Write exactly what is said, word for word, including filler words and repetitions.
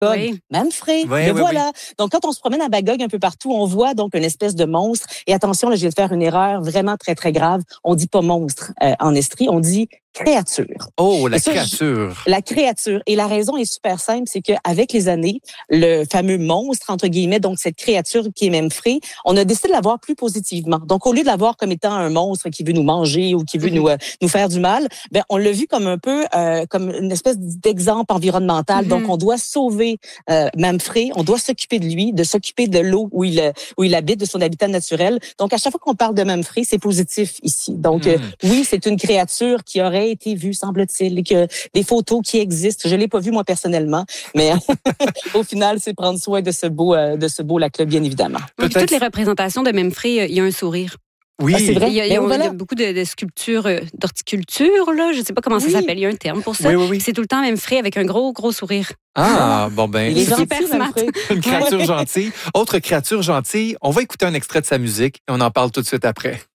Oui. Manfred, Oui, le oui, voilà. Oui. Donc, quand on se promène à Magog un peu partout, on voit donc une espèce de monstre. Et attention, là, je vais faire une erreur vraiment très, très grave. On dit pas monstre euh, en estrie, on dit créature. Oh, la ça, créature. Je, la créature. Et la raison est super simple, c'est qu'avec les années, le fameux monstre, entre guillemets, donc cette créature qui est Manfred, on a décidé de la voir plus positivement. Donc, au lieu de la voir comme étant un monstre qui veut nous manger ou qui veut mm-hmm. nous, euh, nous faire du mal, ben, on l'a vu comme un peu euh, comme une espèce d'exemple environnemental. Mm-hmm. Donc, on doit sauver euh, Manfred, on doit s'occuper de lui, de s'occuper de l'eau où il, où il habite, de son habitat naturel. Donc, à chaque fois qu'on parle de Manfred, c'est positif ici. Donc, mm. euh, oui, c'est une créature qui aurait été vue, semble-t-il, que des photos qui existent. Je l'ai pas vue moi personnellement, mais au final, c'est prendre soin de ce beau, euh, de ce beau lac-là, bien évidemment. Oui, toutes les représentations de Manfred, il y a un sourire. Oui, ah, c'est vrai. Il y a, il y a, voilà. il y a beaucoup de, de sculptures, d'horticulture, là. Je ne sais pas comment oui. ça s'appelle. Il y a un terme pour ça. Oui, oui, oui. C'est tout le temps Manfred avec un gros, gros sourire. Ah, bon ben. Il est super gentil, smart. Une créature gentille. Autre créature gentille, on va écouter un extrait de sa musique et on en parle tout de suite après.